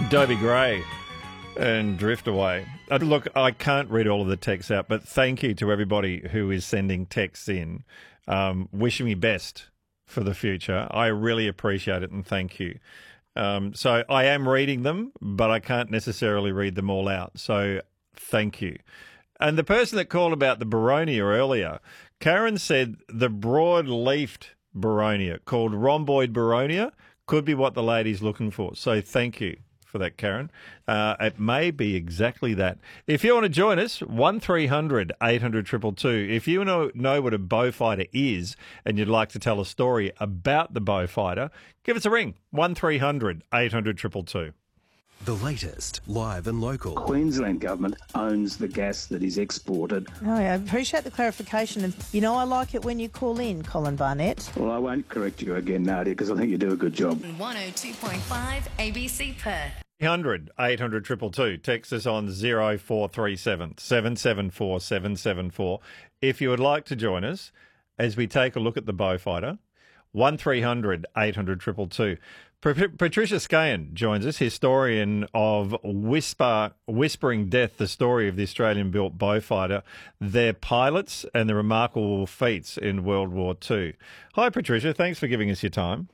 Dobie Gray and Drift Away. Look, I can't read all of the texts out, but thank you to everybody who is sending texts in, wishing me best for the future. I really appreciate it and thank you. So I am reading them, but I can't necessarily read them all out. So thank you. And the person that called about the Boronia earlier, Karen said the broad-leafed Boronia called rhomboid Boronia could be what the lady's looking for. So thank you for that, Karen. It may be exactly that. If you want to join us, 1300 800 222. If you know what a Beaufighter is and you'd like to tell a story about the Beaufighter, give us a ring, 1300 800 222. The latest, live and local. Queensland Government owns the gas that is exported. Oh, yeah, I appreciate the clarification. And, I like it when you call in, Colin Barnett. Well, I won't correct you again, Nadia, because I think you do a good job. 102.5 ABC Perth. 100 800 222. Text us on 0437 774 774. If you would like to join us as we take a look at the Beaufighter, 1300 800 222. Patricia Scahan joins us, historian of Whispering Death, the story of the Australian-built Beaufighter, their pilots and the remarkable feats in World War II. Hi, Patricia. Thanks for giving us your time.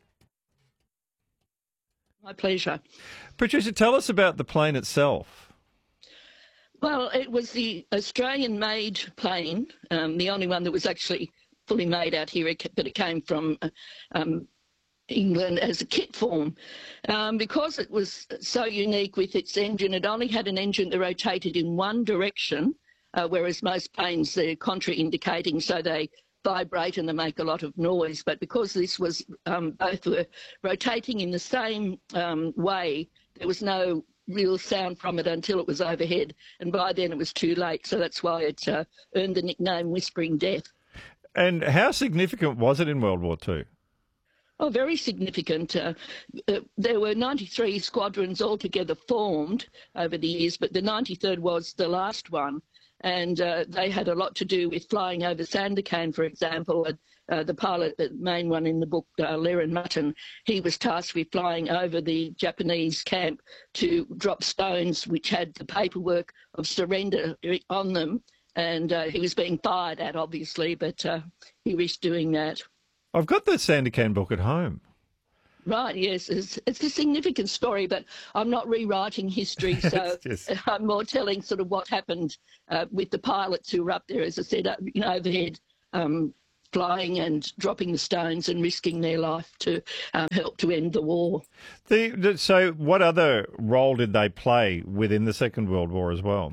My pleasure. Patricia, tell us about the plane itself. Well, it was the Australian-made plane, the only one that was actually fully made out here, but it came from England as a kit form. Because it was so unique with its engine, it only had an engine that rotated in one direction, whereas most planes, they're contraindicating, so they vibrate and they make a lot of noise. But because this was, both were rotating in the same way, there was no real sound from it until it was overhead. And by then it was too late. So that's why it earned the nickname Whispering Death. And how significant was it in World War II? Oh, very significant. There were 93 squadrons altogether formed over the years, but the 93rd was the last one. And they had a lot to do with flying over Sandakan, for example. The pilot, the main one in the book, Laren Mutton, he was tasked with flying over the Japanese camp to drop stones which had the paperwork of surrender on them. And he was being fired at, obviously, but he risked doing that. I've got the Sandakan book at home. Right, yes. It's a significant story, but I'm not rewriting history, so I'm more telling sort of what happened with the pilots who were up there, as I said, overhead, flying and dropping the stones and risking their life to help to end the war. So what other role did they play within the Second World War as well?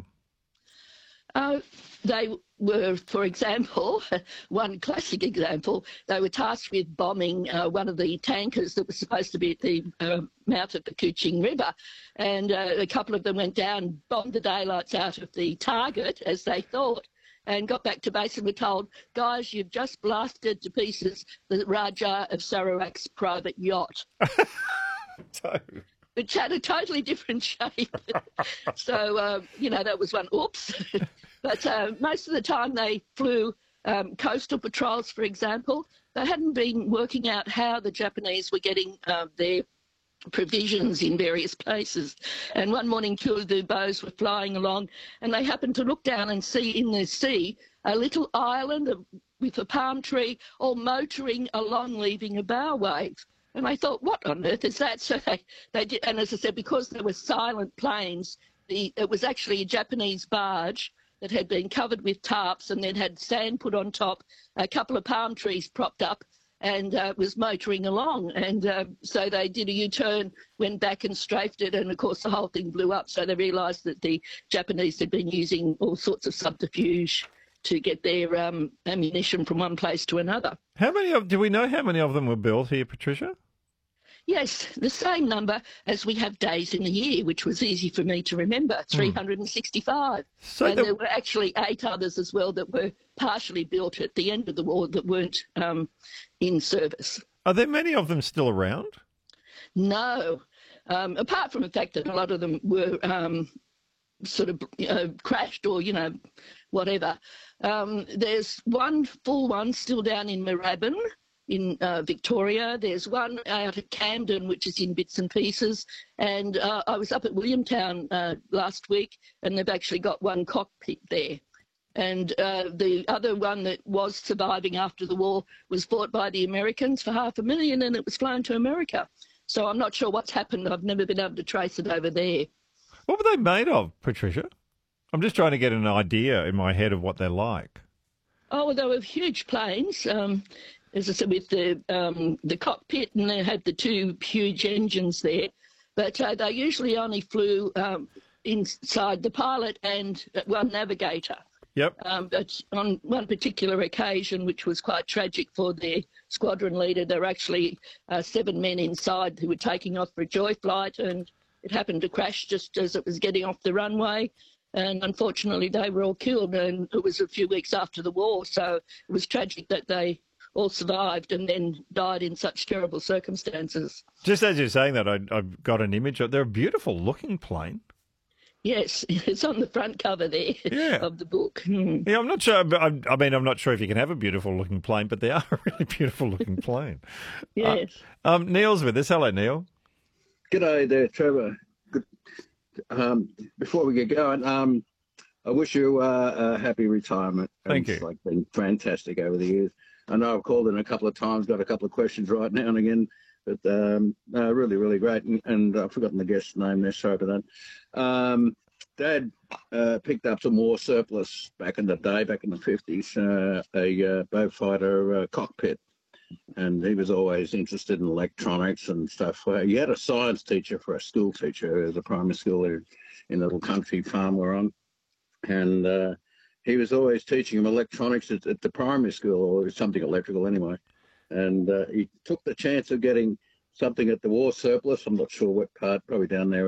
They were, for example, one classic example, they were tasked with bombing one of the tankers that was supposed to be at the mouth of the Kuching River. And a couple of them went down, bombed the daylights out of the target, as they thought, and got back to base and were told, guys, you've just blasted to pieces the Rajah of Sarawak's private yacht. Which had a totally different shape. So, that was one, oops. But most of the time they flew coastal patrols, for example. They hadn't been working out how the Japanese were getting their provisions in various places. And one morning, two of the bows were flying along, and they happened to look down and see in the sea a little island with a palm tree all motoring along, leaving a bow wave. And I thought, what on earth is that? So they did, and as I said, because there were silent planes, it was actually a Japanese barge that had been covered with tarps and then had sand put on top, a couple of palm trees propped up, and was motoring along. And so they did a U-turn, went back and strafed it, and of course the whole thing blew up. So they realised that the Japanese had been using all sorts of subterfuge to get their ammunition from one place to another. Do we know how many of them were built here, Patricia? Yes, the same number as we have days in the year, which was easy for me to remember, 365. So and there were actually 8 others as well that were partially built at the end of the war that weren't in service. Are there many of them still around? No, apart from the fact that a lot of them were sort of crashed or, whatever. There's one full one still down in Moorabbin. in Victoria. There's one out at Camden, which is in bits and pieces. And I was up at Williamtown last week, and they've actually got one cockpit there. And the other one that was surviving after the war was bought by the Americans for $500,000, and it was flown to America. So I'm not sure what's happened. I've never been able to trace it over there. What were they made of, Patricia? I'm just trying to get an idea in my head of what they're like. Oh, well, they were huge planes, as I said, with the cockpit, and they had the two huge engines there. But they usually only flew inside the pilot and one navigator. Yep. But on one particular occasion, which was quite tragic for their squadron leader, there were actually 7 men inside who were taking off for a joy flight, and it happened to crash just as it was getting off the runway. And unfortunately, they were all killed, and it was a few weeks after the war. So it was tragic that they all survived and then died in such terrible circumstances. Just as you're saying that, I've got an image. They're a beautiful looking plane. Yes, it's on the front cover there of the book. Yeah, I'm not sure. I'm not sure if you can have a beautiful looking plane, but they are a really beautiful looking plane. Yes. Neil's with us. Hello, Neil. G'day there, Trevor. Good. Before we get going, I wish you a happy retirement. Thank you. It's been fantastic over the years. I know I've called in a couple of times, got a couple of questions right now and again, but really, really great. And I've forgotten the guest's name there, sorry about that. Dad picked up some war surplus back in the day, back in the 50s, a Beaufighter cockpit. And he was always interested in electronics and stuff. He had a science teacher for a school teacher. It was a primary school in a little country farm we're on. And he was always teaching him electronics at the primary school, or something electrical anyway. And he took the chance of getting something at the war surplus. I'm not sure what part, probably down there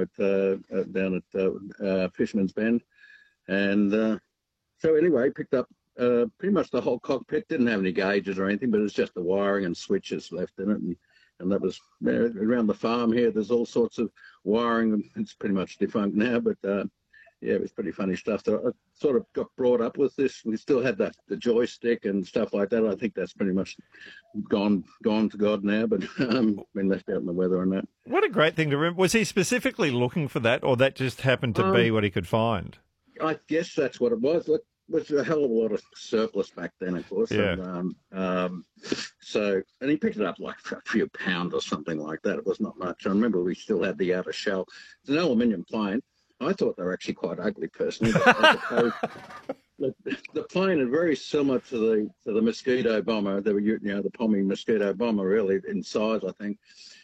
at Fisherman's Bend. And so anyway, he picked up pretty much the whole cockpit. Didn't have any gauges or anything, but it was just the wiring and switches left in it. And that was around the farm here. There's all sorts of wiring. It's pretty much defunct now, but yeah, it was pretty funny stuff. So I sort of got brought up with this. We still had the joystick and stuff like that. I think that's pretty much gone to God now, but been left out in the weather and that. What a great thing to remember. Was he specifically looking for that, or that just happened to be what he could find? I guess that's what it was. Look, it was a hell of a lot of surplus back then, of course. Yeah. And he picked it up like for a few pounds or something like that. It was not much. I remember we still had the outer shell. It's an aluminium plane. I thought they were actually quite ugly, personally. But the plane is very similar to the Mosquito bomber. They were, the Pommy Mosquito bomber, really, in size, I think.